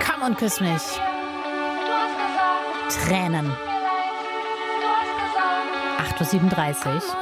Komm und küss mich. Tränen. 8.37 Uhr.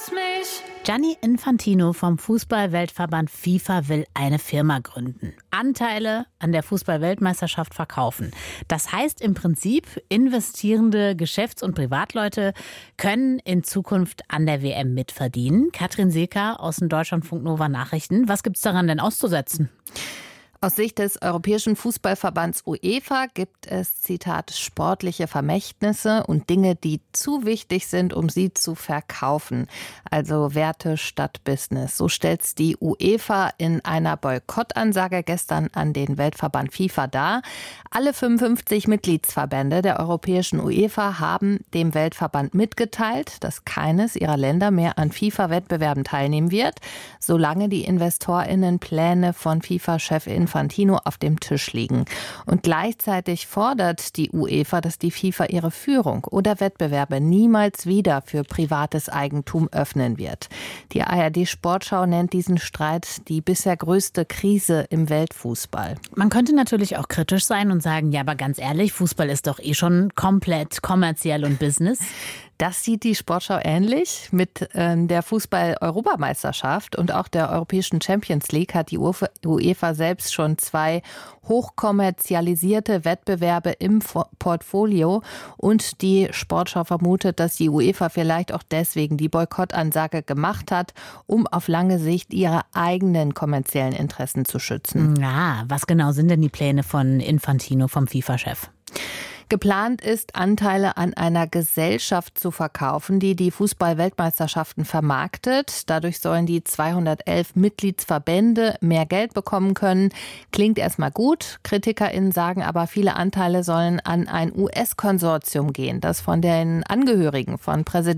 Gianni Infantino vom Fußball-Weltverband FIFA will eine Firma gründen. Anteile an der Fußball-Weltmeisterschaft verkaufen. Das heißt im Prinzip, investierende Geschäfts- und Privatleute können in Zukunft an der WM mitverdienen. Katrin Seeker aus den Deutschlandfunk Nova Nachrichten. Was gibt's daran denn auszusetzen? Aus Sicht des Europäischen Fußballverbands UEFA gibt es, Zitat, sportliche Vermächtnisse und Dinge, die zu wichtig sind, um sie zu verkaufen. Also Werte statt Business. So stellt's die UEFA in einer Boykottansage gestern an den Weltverband FIFA dar. Alle 55 Mitgliedsverbände der Europäischen UEFA haben dem Weltverband mitgeteilt, dass keines ihrer Länder mehr an FIFA-Wettbewerben teilnehmen wird, solange die InvestorInnen Pläne von FIFA-Chef Infantino auf dem Tisch liegen. Und gleichzeitig fordert die UEFA, dass die FIFA ihre Führung oder Wettbewerbe niemals wieder für privates Eigentum öffnen wird. Die ARD-Sportschau nennt diesen Streit die bisher größte Krise im Weltfußball. Man könnte natürlich auch kritisch sein und sagen, ja, aber ganz ehrlich, Fußball ist doch eh schon komplett kommerziell und Business. Das sieht die Sportschau ähnlich. Mit der Fußball-Europameisterschaft und auch der Europäischen Champions League hat die UEFA selbst schon 2 hochkommerzialisierte Wettbewerbe im Portfolio. Und die Sportschau vermutet, dass die UEFA vielleicht auch deswegen die Boykottansage gemacht hat, um auf lange Sicht ihre eigenen kommerziellen Interessen zu schützen. Na, was genau sind denn die Pläne von Infantino, vom FIFA-Chef? Geplant ist, Anteile an einer Gesellschaft zu verkaufen, die die Fußball-Weltmeisterschaften vermarktet. Dadurch sollen die 211 Mitgliedsverbände mehr Geld bekommen können. Klingt erstmal gut. KritikerInnen sagen aber, viele Anteile sollen an ein US-Konsortium gehen, das von den Angehörigen von Präsident